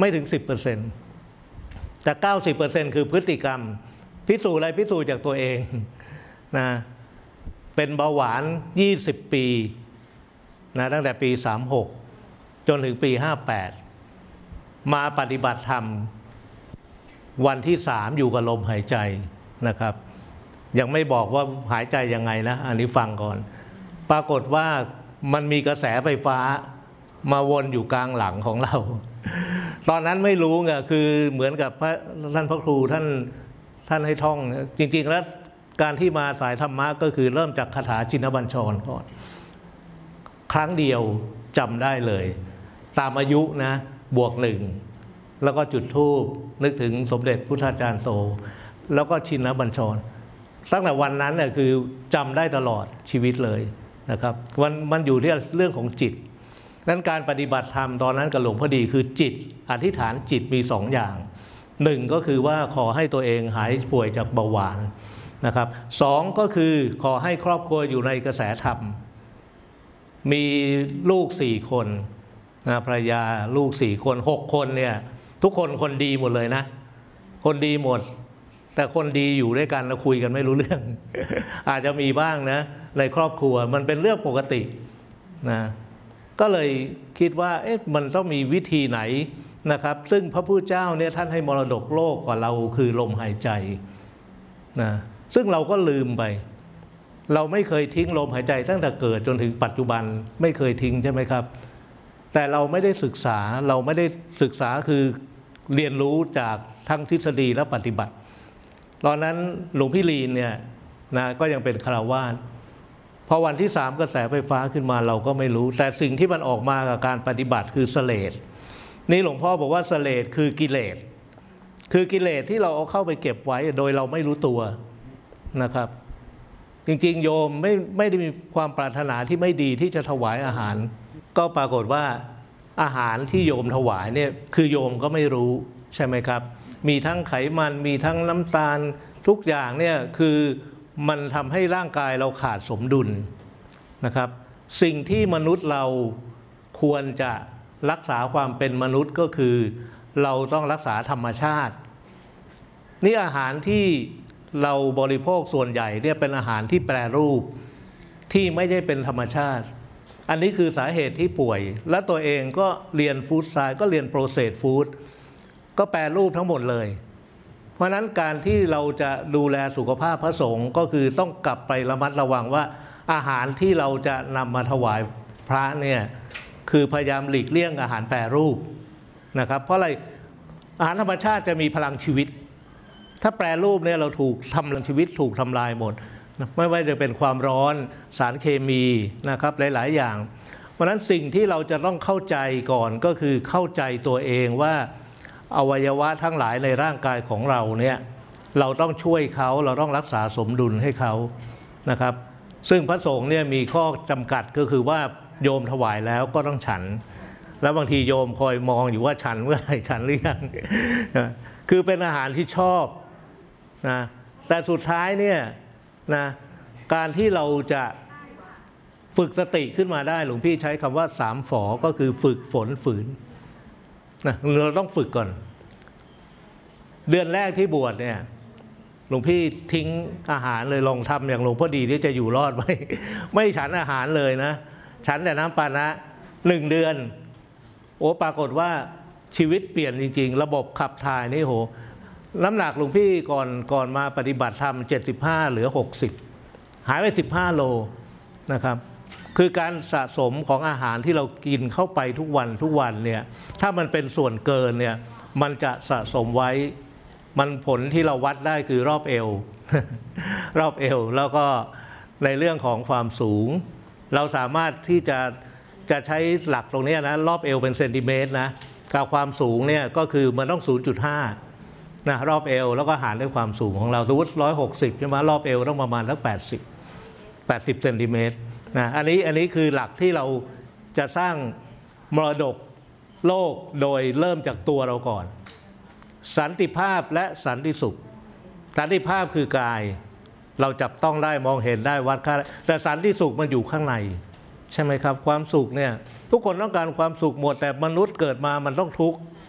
ไม่ถึง 10%แต่90%คือพฤติกรรมพิสูจน์อะไรพิสูจน์จากตัวเองนะเป็นเบาหวาน20 ปีนะตั้งแต่ปี36จนถึงปี58มาปฏิบัติธรรมวันที่3อยู่กับลมหายใจนะครับยังไม่บอกว่าหายใจยังไงนะอันนี้ฟังก่อนปรากฏว่ามันมีกระแสไฟฟ้ามาวนอยู่กลางหลังของเราตอนนั้นไม่รู้ไงคือเหมือนกับท่านพระครูท่านให้ท่องจริงๆแล้วการที่มาสายธรรมะก็คือเริ่มจากคาถาชินบัญชรก่อนครั้งเดียวจำได้เลยตามอายุนะบวก1แล้วก็จุดธูปนึกถึงสมเด็จพุทธาจารย์โตแล้วก็ชินบัญชรตั้งแต่วันนั้นเนี่ยคือจำได้ตลอดชีวิตเลยนะครับมันอยู่ที่เรื่องของจิตนั้นการปฏิบัติธรรมตอนนั้นกับหลวงพ่อดีคือจิตอธิษฐานจิตมี2 อย่าง1ก็คือว่าขอให้ตัวเองหายป่วยจากเบาหวานนะครับ2ก็คือขอให้ครอบครัวอยู่ในกระแสธรรมมีลูก4 คนนะภรรยาลูก4 คน6 คนเนี่ยทุกคนคนดีหมดเลยนะคนดีหมดแต่คนดีอยู่ด้วยกันแล้วคุยกันไม่รู้เรื่อง อาจจะมีบ้างนะในครอบครัวมันเป็นเรื่องปกตินะก็เลยคิดว่ามันต้องมีวิธีไหนนะครับซึ่งพระพุทธเจ้าเนี่ยท่านให้มรดกโลกกว่าเราคือลมหายใจนะซึ่งเราก็ลืมไปเราไม่เคยทิ้งลมหายใจตั้งแต่เกิดจนถึงปัจจุบันไม่เคยทิ้งใช่ไหมครับแต่เราไม่ได้ศึกษาคือเรียนรู้จากทั้งทฤษฎีและปฏิบัติตอนนั้นหลวงพี่ลีนเนี่ยนะก็ยังเป็นฆราวาสพอวันที่3กระแสไฟฟ้าขึ้นมาเราก็ไม่รู้แต่สิ่งที่มันออกมากับการปฏิบัติคือสเลดนี่หลวงพ่อบอกว่าสเลดคือกิเลสที่เราเอาเข้าไปเก็บไว้โดยเราไม่รู้ตัวนะครับจริงๆโยมไม่ได้มีความปรารถนาที่ไม่ดีที่จะถวายอาหารก็ปรากฏว่าอาหารที่โยมถวายเนี่ยคือโยมก็ไม่รู้ใช่ไหมครับมีทั้งไขมันมีทั้งน้ำตาลทุกอย่างเนี่ยคือมันทำให้ร่างกายเราขาดสมดุลนะครับสิ่งที่มนุษย์เราควรจะรักษาความเป็นมนุษย์ก็คือเราต้องรักษาธรรมชาตินี่อาหารที่เราบริโภคส่วนใหญ่เนี่ยเป็นอาหารที่แปรรูปที่ไม่ได้เป็นธรรมชาติอันนี้คือสาเหตุที่ป่วยและตัวเองก็เรียนฟู้ดไซน์ก็เรียนโปรเซสฟู้ดก็แปรรูปทั้งหมดเลยเพราะนั้นการที่เราจะดูแลสุขภาพพระสงฆ์ก็คือต้องกลับไประมัดระวังว่าอาหารที่เราจะนำมาถวายพระเนี่ยคือพยายามหลีกเลี่ยงอาหารแปรรูปนะครับเพราะอะไรอาหารธรรมชาติจะมีพลังชีวิตถ้าแปรรูปเนี่ยเราถูกทำลายชีวิตถูกทำลายหมดไม่ว่าจะเป็นความร้อนสารเคมีนะครับหลายๆอย่างเพราะฉะนั้นสิ่งที่เราจะต้องเข้าใจก่อนก็คือเข้าใจตัวเองว่าอวัยวะทั้งหลายในร่างกายของเราเนี่ยเราต้องช่วยเขาเราต้องรักษาสมดุลให้เขานะครับซึ่งพระสงฆ์เนี่ยมีข้อจำกัดก็คือว่าโยมถวายแล้วก็ต้องฉันแล้วบางทีโยมคอยมองอยู่ว่าฉันเมื่อไหร่ฉันหรือยังคือเป็นอาหารที่ชอบนะแต่สุดท้ายเนี่ยนะการที่เราจะฝึกสติขึ้นมาได้หลวงพี่ใช้คำว่า3 ฝ.ก็คือฝึกฝนฝืนนะเราต้องฝึกก่อนเดือนแรกที่บวชเนี่ยหลวงพี่ทิ้งอาหารเลยลองทำอย่างหลวงพ่อดีที่จะอยู่รอดไหมไม่ฉันอาหารเลยนะฉันแต่น้ำปานะ1 เดือนโอ้ปรากฏว่าชีวิตเปลี่ยนจริงๆระบบขับถ่ายนี่โหน้ำหนักหลวงพี่ก่อนมาปฏิบัติธรรม75เหลือ60หายไป15 โลนะครับคือการสะสมของอาหารที่เรากินเข้าไปทุกวันเนี่ยถ้ามันเป็นส่วนเกินเนี่ยมันจะสะสมไว้มันผลที่เราวัดได้คือรอบเอว รอบเอวแล้วก็ในเรื่องของความสูงเราสามารถที่จะใช้หลักตรงนี้นะรอบเอวเป็นเซนติเมตรนะกับความสูงเนี่ยก็คือมันต้อง 0.5 นะรอบเอวแล้วก็หารด้วยความสูงของเราสมมติ160ใช่ไหมรอบเอวต้องประมาณสัก80เซนติเมตรนะอันนี้คือหลักที่เราจะสร้างมรดกโลกโดยเริ่มจากตัวเราก่อนสันติภาพและสันติสุขสันติภาพคือกายเราจับต้องได้มองเห็นได้วัดค่าแต่สันติสุขมันอยู่ข้างในใช่ไหมครับความสุขเนี่ยทุกคนต้องการความสุขหมดแต่มนุษย์เกิดมามันต้องทุกข์